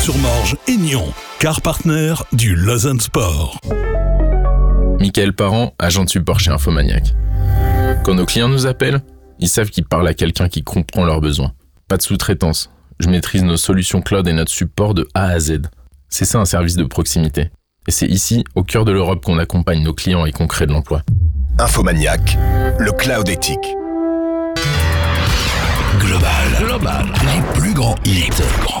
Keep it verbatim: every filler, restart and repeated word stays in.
Lausanne-sur-Morge et Nyon, car partenaire du Lausanne Sport. Michael Parent, agent de support chez Infomaniac. Quand nos clients nous appellent, ils savent qu'ils parlent à quelqu'un qui comprend leurs besoins. Pas de sous-traitance. Je maîtrise nos solutions cloud et notre support de A à Z. C'est ça un service de proximité. Et c'est ici, au cœur de l'Europe, qu'on accompagne nos clients et qu'on crée de l'emploi. Infomaniac, le cloud éthique. Global. Global. Les plus grands hits.